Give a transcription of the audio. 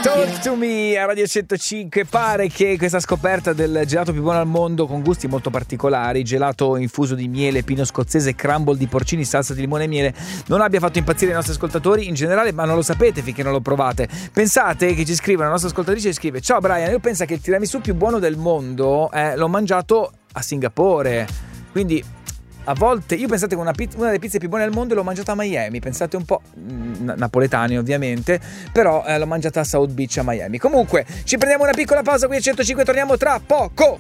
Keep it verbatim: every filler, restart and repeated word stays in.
Talk to me a Radio centocinque. Pare che questa scoperta del gelato più buono al mondo, con gusti molto particolari, gelato infuso di miele, pino scozzese, crumble di porcini, salsa di limone e miele, non abbia fatto impazzire i nostri ascoltatori in generale, ma non lo sapete finché non lo provate. Pensate che ci scrive una nostra ascoltatrice e scrive: ciao Brian, io penso che il tiramisù più buono del mondo eh, l'ho mangiato a Singapore. Quindi a volte, io pensate che una, pizza, una delle pizze più buone al mondo l'ho mangiata a Miami, pensate un po', n- napoletani ovviamente, però eh, l'ho mangiata a South Beach a Miami. Comunque ci prendiamo una piccola pausa qui a centocinque, torniamo tra poco.